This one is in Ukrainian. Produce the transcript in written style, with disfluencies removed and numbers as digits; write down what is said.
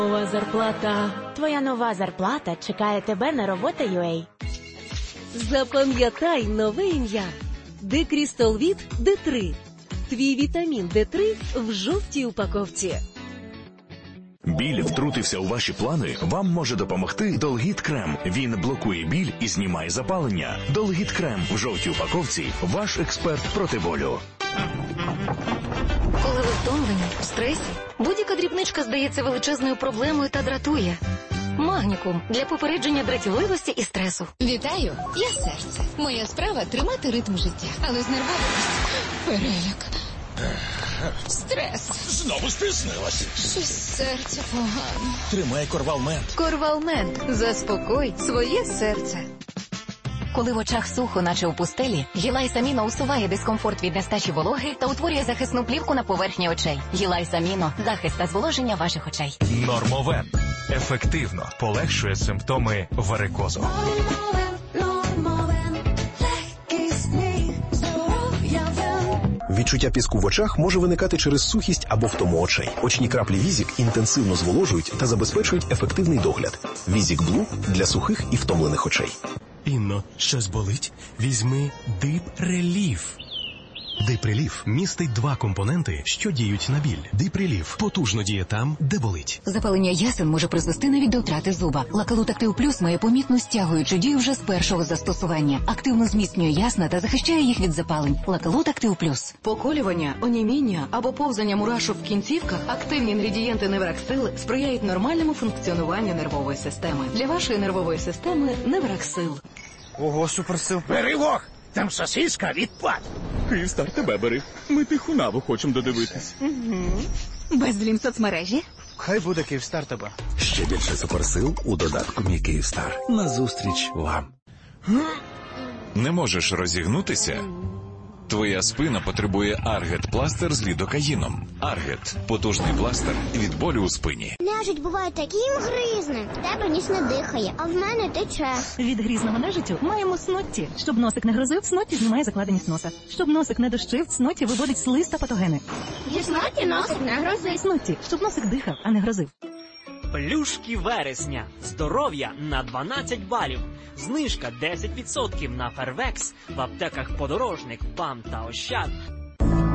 Нова зарплата. Твоя нова зарплата чекає тебе на робота.ua. Запам'ятай нове ім'я. Декрістолвіт Д3. Твій вітамін Д3 в жовтій упаковці. Біль втрутився у ваші плани? Вам може допомогти Долгіт Крем. Він блокує біль і знімає запалення. Долгіт Крем в жовтій упаковці – ваш експерт проти болю. Коли ви втомлені, в стресі, будь-яка дрібничка здається величезною проблемою та дратує. Магнікум для попередження дратівливості і стресу. Вітаю, я серце. Моя справа – тримати ритм життя. Але знервованість, переляк, стрес. Знову стиснилась. Щось серце погано. Тримай Корвалмент. Корвалмент. Заспокой своє серце. Коли в очах сухо, наче у пустелі, Гілайс Аміно усуває дискомфорт від нестачі вологи та утворює захисну плівку на поверхні очей. Гілайс Аміно – захист та зволоження ваших очей. Нормовен. Ефективно полегшує симптоми варикозу. Відчуття піску в очах може виникати через сухість або втому очей. Очні краплі Візік інтенсивно зволожують та забезпечують ефективний догляд. Візік Блу для сухих і втомлених очей. Інно, щось болить? Візьми Дип Реліф. Дип Реліф містить 2 компоненти, що діють на біль. Дип Реліф потужно діє там, де болить. Запалення ясен може призвести навіть до втрати зуба. Лакалут Актив Плюс має помітну стягуючу дію вже з першого застосування. Активно зміцнює ясна та захищає їх від запалень. Лакалут Актив Плюс. Поколювання, оніміння або повзання мурашок в кінцівках, активні інгредієнти Невраксил сприяють нормальному функціонуванню нервової системи. Для вашої нервової системи Невраксил. Ого, суперсил. Бери вог! Там сосиска відпад. Київстар, тебе бери. Ми Тихунаву хочемо додивитись. Безлім соцмережі? Хай буде Київстар тебе. Ще більше суперсил у додатку «Мій Київстар». Назустріч вам. Не можеш розігнутися? Твоя спина потребує Аргет-пластир з лідокаїном. Аргет – потужний пластир від болю у спині. Нежить буває таким гризним. В тебе ніс не дихає, а в мене тече. Від грізного нежиттю маємо снотті. Щоб носик не грозив, снотті знімає закладеність носа. Щоб носик не дощив, снотті виводить слиз та патогени. Зі снотті носик не грозить. Снотті, щоб носик дихав, а не грозив. Плюшки вересня. Здоров'я на 12 балів. Знижка 10% на Фервекс в аптеках Подорожник, БАМ та Ощад.